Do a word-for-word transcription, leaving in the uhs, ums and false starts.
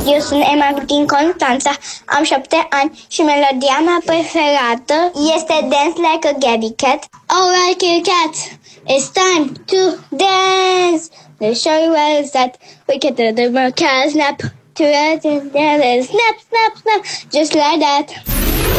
Eu sunt Emma din Constanța, am șapte ani și melodia mea preferată este Dance Like a Gabby Cat. Alright, kitty cats, it's time to dance. Let's show you where it's at. We can do the more cat snap. To it, snap, snap, snap, just like that.